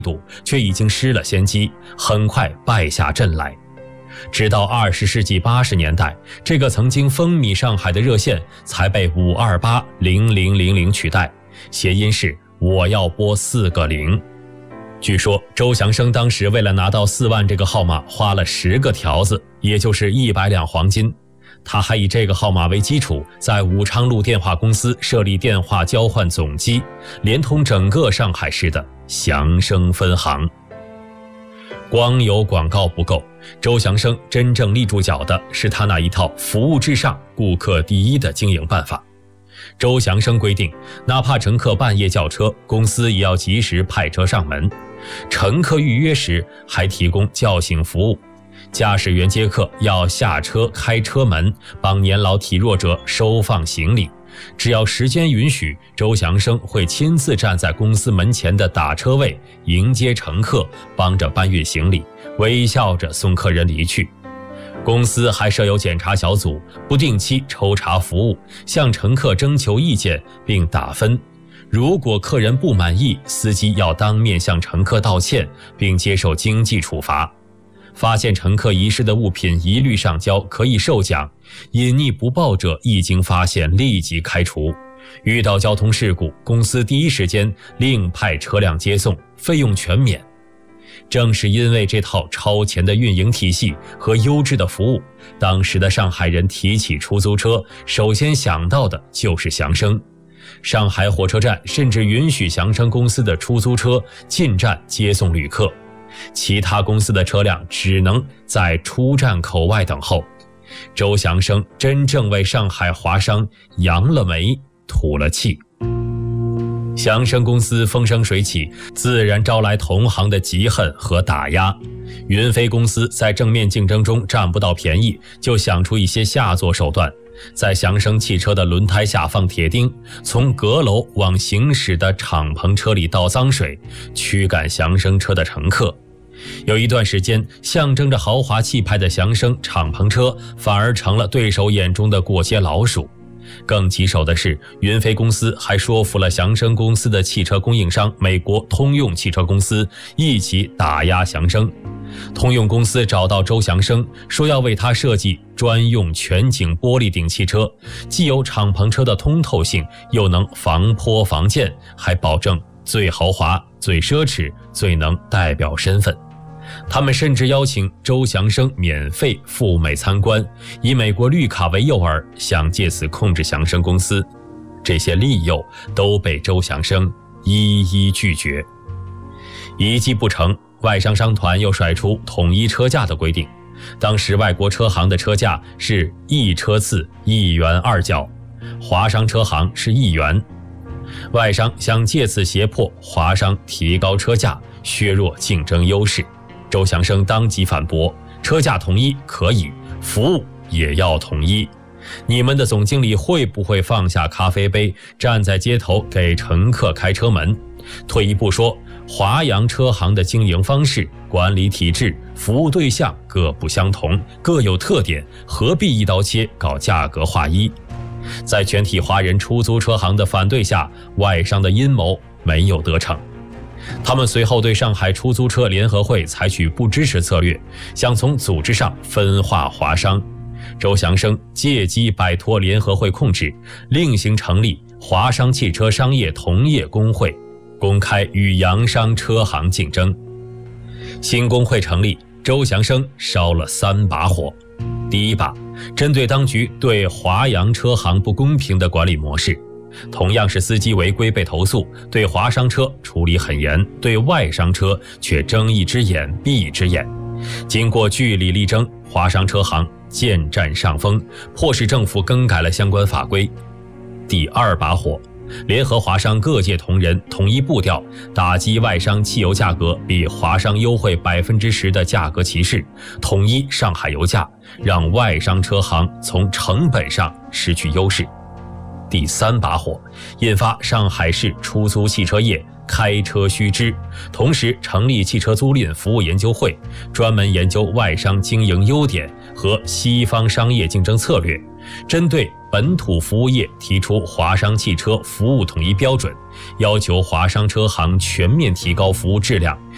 度却已经失了先机，很快败下阵来。直到20世纪80年代，这个曾经风靡上海的热线才被5280000取代，谐音是我要拨4个0。据说周祥生当时为了拿到4万这个号码花了10个条子，也就是100两黄金。他还以这个号码为基础，在武昌路电话公司设立电话交换总机，连通整个上海市的祥生分行。光有广告不够，周祥生真正立住脚的是他那一套服务至上、顾客第一的经营办法。周祥生规定，哪怕乘客半夜叫车，公司也要及时派车上门。乘客预约时还提供叫醒服务，驾驶员接客要下车开车门，帮年老体弱者收放行李。只要时间允许，周祥生会亲自站在公司门前的打车位迎接乘客，帮着搬运行李，微笑着送客人离去。公司还设有检查小组，不定期抽查服务，向乘客征求意见并打分。如果客人不满意，司机要当面向乘客道歉，并接受经济处罚。发现乘客遗失的物品一律上交，可以受奖；隐匿不报者一经发现立即开除。遇到交通事故，公司第一时间另派车辆接送，费用全免。正是因为这套超前的运营体系和优质的服务，当时的上海人提起出租车，首先想到的就是祥生。上海火车站甚至允许祥生公司的出租车进站接送旅客，其他公司的车辆只能在出站口外等候。周祥生真正为上海华商扬了眉，吐了气。祥生公司风生水起，自然招来同行的嫉恨和打压。云飞公司在正面竞争中占不到便宜，就想出一些下作手段，在祥生汽车的轮胎下放铁钉，从阁楼往行驶的敞篷车里倒脏水，驱赶祥生车的乘客。有一段时间，象征着豪华气派的祥生敞篷车反而成了对手眼中的过街老鼠。更棘手的是，云飞公司还说服了祥生公司的汽车供应商美国通用汽车公司一起打压祥生。通用公司找到周祥生，说要为他设计专用全景玻璃顶汽车，既有敞篷车的通透性，又能防坡防溅，还保证最豪华、最奢侈、最能代表身份。他们甚至邀请周祥生免费赴美参观，以美国绿卡为诱饵，想借此控制祥生公司。这些利诱都被周祥生一一拒绝。一计不成，外商商团又甩出统一车价的规定。当时外国车行的车价是1车次1元2角，华商车行是1元。外商想借此胁迫华商提高车价，削弱竞争优势。周祥生当即反驳，车价统一可以，服务也要统一。你们的总经理会不会放下咖啡杯，站在街头给乘客开车门？退一步说，华阳车行的经营方式、管理体制、服务对象各不相同，各有特点，何必一刀切搞价格划一？在全体华人出租车行的反对下，外商的阴谋没有得逞。他们随后对上海出租车联合会采取不支持策略，想从组织上分化华商。周祥生借机摆脱联合会控制，另行成立华商汽车商业同业工会，公开与洋商车行竞争。新工会成立，周祥生烧了3把火。第一把，针对当局对华洋车行不公平的管理模式。同样是司机违规被投诉，对华商车处理很严，对外商车却睁一只眼闭一只眼。经过据理力争，华商车行渐占上风，迫使政府更改了相关法规。第二把火，联合华商各界同仁统一步调，打击外商汽油价格比华商优惠10%的价格歧视，统一上海油价，让外商车行从成本上失去优势。第三把火，引发上海市出租汽车业开车须知，同时成立汽车租赁服务研究会，专门研究外商经营优点和西方商业竞争策略，针对本土服务业提出华商汽车服务统一标准，要求华商车行全面提高服务质量，